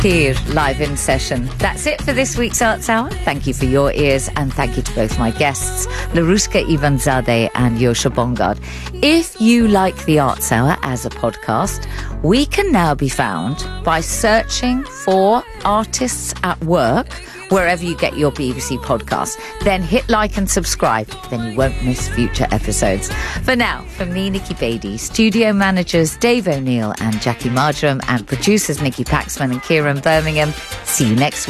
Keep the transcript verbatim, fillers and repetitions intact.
here live in session. That's it for this week's Arts Hour. Thank you for your ears, and thank you to both my guests, Laruska Ivanzadeh and Yosha Bongard. If you like the Arts Hour as a podcast, we can now be found by searching for Artists at Work wherever you get your B B C podcast. Then hit like and subscribe, then you won't miss future episodes. For now, from me, Nikki Beattie, studio managers Dave O'Neill and Jackie Marjoram, and producers Nikki Paxman and Kieran Birmingham, see you next week.